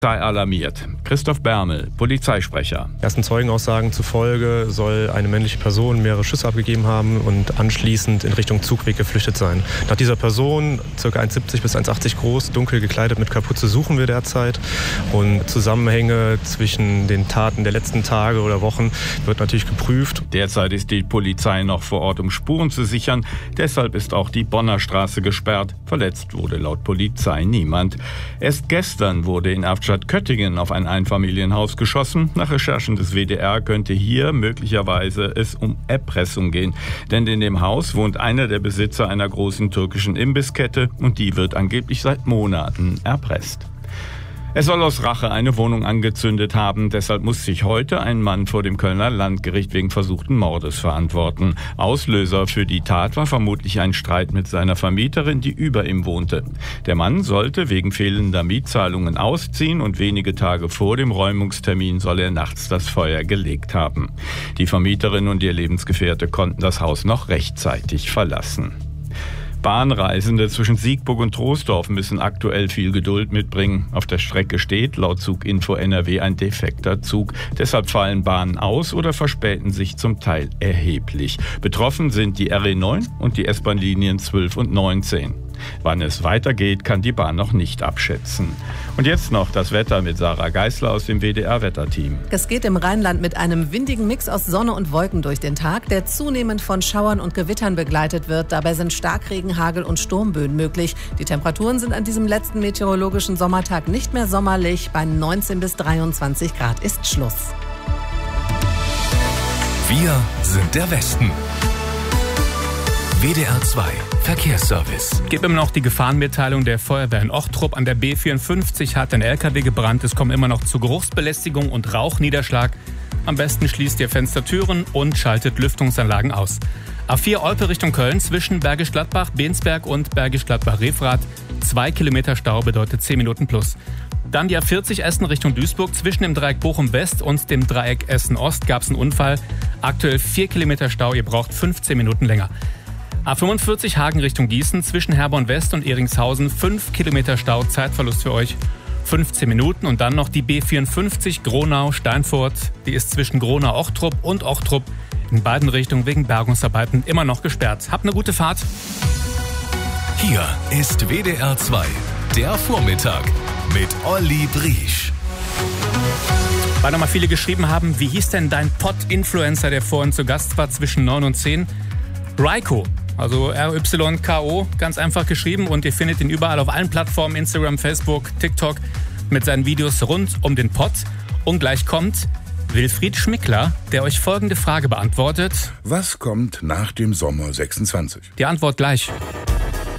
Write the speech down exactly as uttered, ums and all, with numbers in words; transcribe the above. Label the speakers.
Speaker 1: Sei alarmiert. Christoph Bermel, Polizeisprecher.
Speaker 2: Ersten Zeugenaussagen zufolge soll eine männliche Person mehrere Schüsse abgegeben haben und anschließend in Richtung Zugweg geflüchtet sein. Nach dieser Person, ca. eins siebzig bis eins achtzig groß, dunkel gekleidet mit Kapuze, suchen wir derzeit. Und Zusammenhänge zwischen den Taten der letzten Tage oder Wochen wird natürlich geprüft.
Speaker 1: Derzeit ist die Polizei noch vor Ort, um Spuren zu sichern. Deshalb ist auch die Bonner Straße gesperrt. Verletzt wurde laut Polizei niemand. Erst gestern wurde in Afstadt Köttingen auf ein Einfamilienhaus geschossen. Nach Recherchen des W D R könnte hier möglicherweise es um Erpressung gehen. Denn in dem Haus wohnt einer der Besitzer einer großen türkischen Imbisskette und die wird angeblich seit Monaten erpresst. Er soll aus Rache eine Wohnung angezündet haben. Deshalb muss sich heute ein Mann vor dem Kölner Landgericht wegen versuchten Mordes verantworten. Auslöser für die Tat war vermutlich ein Streit mit seiner Vermieterin, die über ihm wohnte. Der Mann sollte wegen fehlender Mietzahlungen ausziehen und wenige Tage vor dem Räumungstermin soll er nachts das Feuer gelegt haben. Die Vermieterin und ihr Lebensgefährte konnten das Haus noch rechtzeitig verlassen. Bahnreisende zwischen Siegburg und Troisdorf müssen aktuell viel Geduld mitbringen. Auf der Strecke steht laut Zuginfo N R W ein defekter Zug. Deshalb fallen Bahnen aus oder verspäten sich zum Teil erheblich. Betroffen sind die R E neun und die S-Bahn-Linien zwölf und neunzehn. Wann es weitergeht, kann die Bahn noch nicht abschätzen. Und jetzt noch das Wetter mit Sarah Geisler aus dem W D R-Wetterteam.
Speaker 3: Es geht im Rheinland mit einem windigen Mix aus Sonne und Wolken durch den Tag, der zunehmend von Schauern und Gewittern begleitet wird. Dabei sind Starkregen, Hagel und Sturmböen möglich. Die Temperaturen sind an diesem letzten meteorologischen Sommertag nicht mehr sommerlich. Bei neunzehn bis dreiundzwanzig Grad ist Schluss.
Speaker 4: Wir sind der Westen. W D R zwei Verkehrsservice.
Speaker 5: Gibt immer noch die Gefahrenmitteilung der Feuerwehr in Ochtrup. An der B vierundfünfzig hat ein L K W gebrannt. Es kommt immer noch zu Geruchsbelästigung und Rauchniederschlag. Am besten schließt ihr Fenstertüren und schaltet Lüftungsanlagen aus. A vier Olpe Richtung Köln zwischen Bergisch Gladbach, Bensberg und Bergisch Gladbach-Refrath. Zwei Kilometer Stau bedeutet zehn Minuten plus. Dann die A vierzig Essen Richtung Duisburg. Zwischen dem Dreieck Bochum West und dem Dreieck Essen Ost gab es einen Unfall. Aktuell vier Kilometer Stau, ihr braucht fünfzehn Minuten länger. A fünfundvierzig Hagen Richtung Gießen, zwischen Herborn West und Eringshausen, fünf Kilometer Stau, Zeitverlust für euch, fünfzehn Minuten. Und dann noch die B vierundfünfzig Gronau-Steinfurt, die ist zwischen Gronau-Ochtrup und Ochtrup in beiden Richtungen wegen Bergungsarbeiten immer noch gesperrt. Habt eine gute Fahrt.
Speaker 4: Hier ist W D R zwei, der Vormittag mit Olli Briesch.
Speaker 5: Weil nochmal viele geschrieben haben, wie hieß denn dein Pod-Influencer, der vorhin zu Gast war zwischen neun und zehn? Ryko. Also R Y K O, ganz einfach geschrieben, und ihr findet ihn überall auf allen Plattformen, Instagram, Facebook, TikTok, mit seinen Videos rund um den Pott. Und gleich kommt Wilfried Schmickler, der euch folgende Frage beantwortet.
Speaker 6: Was kommt nach dem Sommer sechsundzwanzig?
Speaker 5: Die Antwort gleich.